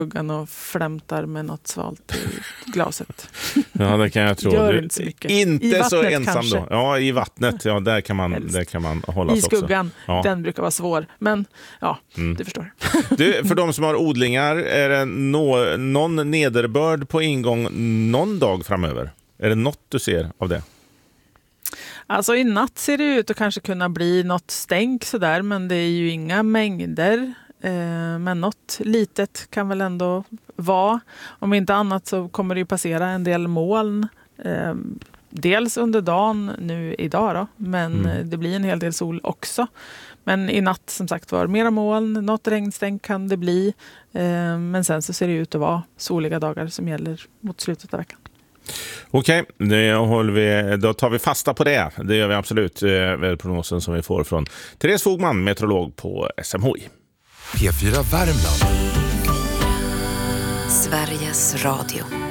skuggan och flämtar med något svalt i glaset. Ja, det kan jag tro. Gör inte så mycket. Inte så ensam kanske. då. Ja, i vattnet. Ja, där kan man hålla i skuggan. också. Ja. Den brukar vara svår. Men ja, du förstår. Du, för de som har odlingar, är det någon nederbörd på ingång någon dag framöver? Är det något du ser av det? Alltså i natt ser det ut att kanske kunna bli något stänk sådär, men det är ju inga mängder. Men något litet kan väl ändå vara. Om inte annat så kommer det ju passera en del moln. Dels under dagen nu idag då, men det blir en hel del sol också. Men i natt som sagt var mera moln, något regnstänk kan det bli. Men sen så ser det ut att vara soliga dagar som gäller mot slutet av veckan. Okej, då tar vi fasta på det. Det gör vi absolut. Prognosen som vi får från Therese Fogman, meteorolog på SMHI. P4 Värmland. Sveriges Radio.